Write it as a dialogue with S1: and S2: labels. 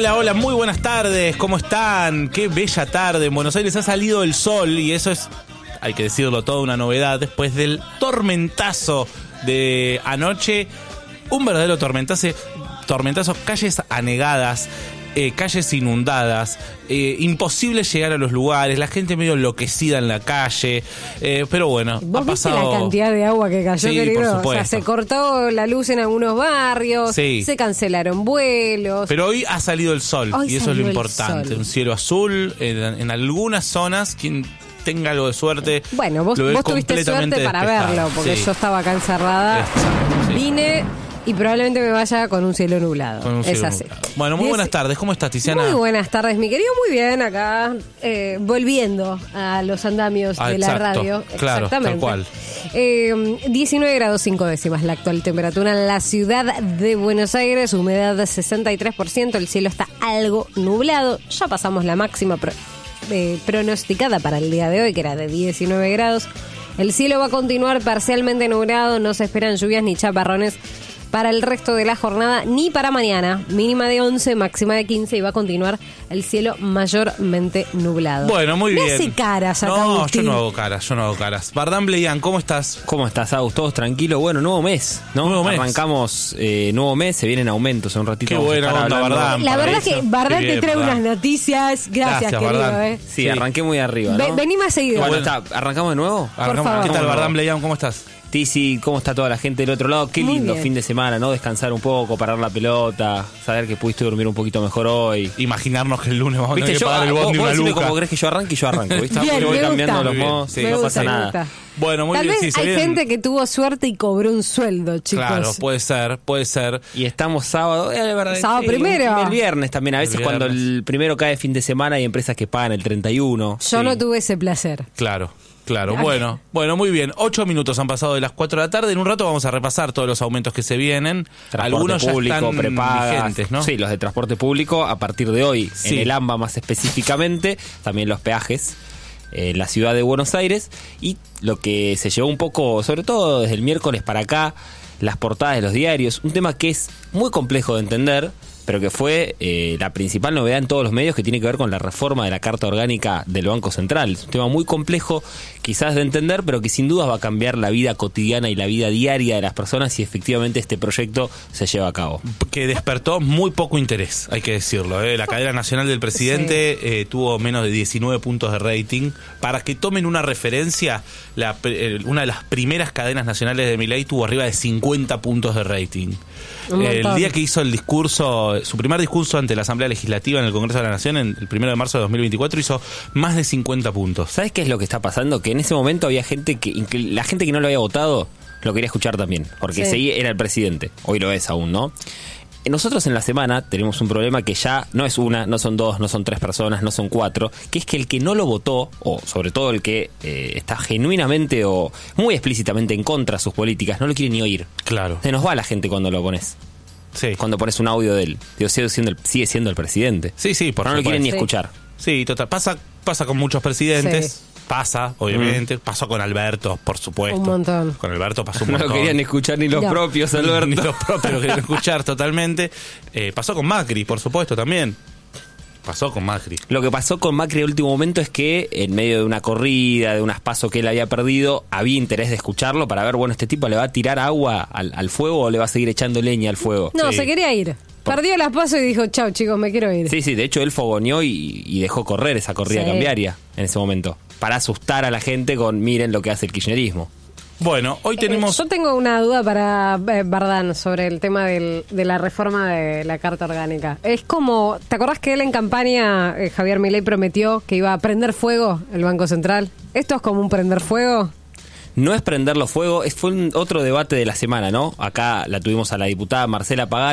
S1: Hola, hola, muy buenas tardes, ¿cómo están? Qué bella tarde, en Buenos Aires ha salido el sol y eso es, hay que decirlo, toda una novedad después del tormentazo de anoche, un verdadero tormentazo, calles anegadas, calles inundadas, imposible llegar a los lugares, la gente medio enloquecida en la calle, pero bueno,
S2: ¿Vos
S1: ha pasado...
S2: viste la cantidad de agua que cayó,
S1: sí,
S2: querido?
S1: por supuesto.
S2: O sea, se cortó la luz en algunos barrios,
S1: sí,
S2: se cancelaron vuelos.
S1: Pero hoy ha salido el sol y eso es lo importante, un cielo azul en algunas zonas, quien tenga algo de suerte.
S2: Bueno, vos tuviste suerte para verlo, porque yo estaba acá encerrada,
S1: sí.
S2: Vine y probablemente me vaya con un cielo nublado. Es así.
S1: Bueno, muy buenas tardes. ¿Cómo estás, Tiziana?
S2: Muy buenas tardes, mi querido. Muy bien, acá volviendo a los andamios de la radio.
S1: Claro,
S2: exactamente.
S1: tal cual.
S2: 19 grados 5 décimas la actual temperatura en la ciudad de Buenos Aires, humedad de 63%, el cielo está algo nublado. Ya pasamos la máxima pronosticada para el día de hoy, que era de 19 grados. El cielo va a continuar parcialmente nublado, no se esperan lluvias ni chaparrones para el resto de la jornada, ni para mañana. Mínima de 11, máxima de 15 y va a continuar el cielo mayormente nublado.
S1: Bueno, muy bien.
S2: Me hace caras acá,
S1: No,
S2: Agustín.
S1: yo no hago caras. Bardán Bleian, ¿cómo estás?
S3: ¿Cómo estás, Agus? ¿Todos tranquilos? Bueno, nuevo mes, ¿no?
S1: Nuevo mes.
S3: Arrancamos nuevo mes, se vienen aumentos en un ratito.
S1: Qué buena onda, Bardán.
S2: La verdad que Bardán te trae
S1: Bardán.
S2: unas noticias. Gracias, querido.
S1: Bardán.
S3: Sí, arranqué muy arriba, ¿no?
S2: Vení más seguido.
S3: Bueno, ¿arrancamos de nuevo?
S2: Por favor.
S1: ¿Qué tal, Bardán Bleian? ¿Cómo estás?
S3: Tizi, ¿cómo está toda la gente del otro lado? Qué
S2: Muy
S3: lindo
S2: bien.
S3: fin de semana, ¿no? Descansar un poco, parar la pelota, saber que pudiste dormir un poquito mejor hoy.
S1: Imaginarnos que el lunes vamos a tener
S3: ¿Viste?
S1: que pagar el
S3: vos
S1: bondi una
S3: decime
S1: luca.
S3: cómo crees que yo arranque y yo arranco, ¿viste?
S2: Bien,
S3: Yo voy
S2: me
S3: cambiando
S2: gusta.
S3: los modos,
S1: Sí,
S3: no
S2: Me
S3: pasa
S2: gusta, me
S3: nada.
S2: gusta.
S1: Bueno, muy
S2: Tal
S1: bien,
S2: vez
S1: sí,
S2: hay gente que tuvo suerte y cobró un sueldo, chicos.
S1: Claro, puede ser.
S3: Y estamos sábado, la verdad,
S2: Sábado primero.
S3: El viernes también, a veces
S1: El
S3: cuando
S1: viernes.
S3: el primero cae fin de semana hay empresas que pagan el 31.
S2: Yo no tuve ese placer.
S1: Claro. Bueno, muy bien. 8 minutos han pasado de las 4 de la tarde. En un rato vamos a repasar todos los aumentos que se vienen.
S3: Transporte
S1: Algunos
S3: público,
S1: ya están
S3: prepagas,
S1: vigentes, ¿no?
S3: Sí, los de transporte público a partir de hoy,
S1: Sí.
S3: en el AMBA más específicamente, también los peajes en la ciudad de Buenos Aires, y lo que se llevó un poco, sobre todo desde el miércoles para acá, las portadas de los diarios, un tema que es muy complejo de entender, pero que fue la principal novedad en todos los medios, que tiene que ver con la reforma de la Carta Orgánica del Banco Central. Es un tema muy complejo, quizás de entender, pero que sin duda va a cambiar la vida cotidiana y la vida diaria de las personas si efectivamente este proyecto se lleva a cabo.
S1: Que despertó muy poco interés, hay que decirlo. La cadena nacional del presidente tuvo menos de 19 puntos de rating. Para que tomen una referencia, una de las primeras cadenas nacionales de Milei tuvo arriba de 50 puntos de rating. El día que hizo el discurso, su primer discurso ante la Asamblea Legislativa en el Congreso de la Nación, el 1 de marzo de 2024, hizo más de 50 puntos.
S3: ¿Sabes qué es lo que está pasando? Que en ese momento había gente la gente que no lo había votado lo quería escuchar también, porque
S2: Sí.
S3: era el presidente. Hoy lo es aún, ¿no? Nosotros en la semana tenemos un problema que ya no es una, no son dos, no son tres personas, no son cuatro, que es que el que no lo votó, o sobre todo el que está genuinamente o muy explícitamente en contra de sus políticas, no lo quiere ni oír.
S1: Claro.
S3: Se nos va la gente cuando lo pones.
S1: Sí.
S3: Cuando pones un audio de él. Digo, sigue siendo el presidente.
S1: Sí, por
S3: Pero no lo quieren ni
S2: Sí.
S3: escuchar.
S1: Sí, total. Pasa con muchos presidentes.
S2: Sí.
S1: Pasa, obviamente. Pasó con Alberto, por supuesto.
S2: Un montón.
S1: Con Alberto pasó un
S3: No
S1: montón.
S3: lo querían escuchar ni los
S2: No.
S3: propios, Alberto.
S1: Ni los propios lo querían escuchar totalmente. Pasó con Macri, por supuesto, también. Pasó con Macri.
S3: Lo que pasó con Macri en el último momento es que en medio de una corrida, de unas pasos que él había perdido, había interés de escucharlo para ver, bueno, ¿este tipo le va a tirar agua al fuego o le va a seguir echando leña al fuego?
S2: No,
S1: Sí.
S2: se quería ir. Perdió las pasos y dijo, chau, chicos, me quiero ir.
S3: Sí, de hecho él fogoneó y dejó correr esa corrida
S2: Sí.
S3: cambiaria en ese momento, para asustar a la gente con miren lo que hace el kirchnerismo.
S1: Bueno, hoy tenemos...
S2: Yo tengo una duda para Bardán sobre el tema de la reforma de la Carta Orgánica. Es como, ¿te acordás que él en campaña, Javier Milei, prometió que iba a prender fuego el Banco Central? ¿Esto es como un prender fuego?
S3: No es prenderlo fuego, fue otro debate de la semana, ¿no? Acá la tuvimos a la diputada Marcela Pagán.